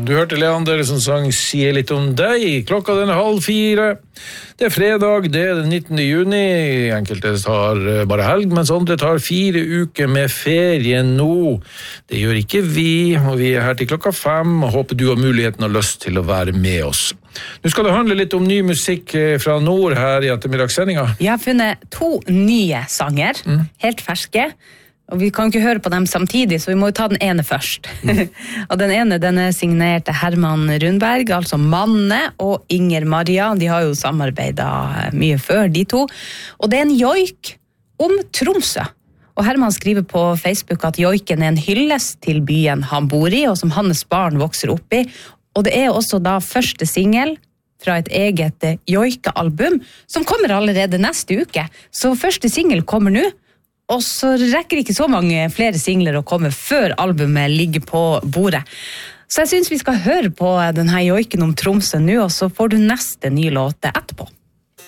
Du hørte Leander som sang «Sier litt om deg». Klokka den 3:30. Det fredag, det den 19. juni. Enkelte tar bare helg, mens andre tar 4 uker med ferie nå. Det gjør ikke vi, og vi her til klokka 5, og håper du har muligheten og lyst til å være med oss. Nå skal det handle litt om ny musikk fra nord her i ettermiddagssendinga. Jeg har funnet 2 nye sanger, helt ferske. Og vi kan ikke høre på dem samtidig, så vi må jo ta den ene først. Og den ene, den er signert Herman Rundberg, altså Manne og Inger Maria. De har jo samarbeidet mye før, de 2. Og det er en joik om Tromsø. Og Herman skriver på Facebook at joiken er en hyllest til byen han bor i, og som hans barn vokser opp i. Og det er også da første single fra et eget joikealbum, som kommer allerede neste uke. Så første single kommer nå. Og så rekker ikke så mange flere singler å komme før albumet ligger på bordet. Så jeg synes vi skal høre på denne joiken om Tromsø nå, og så får du neste nye låte etterpå.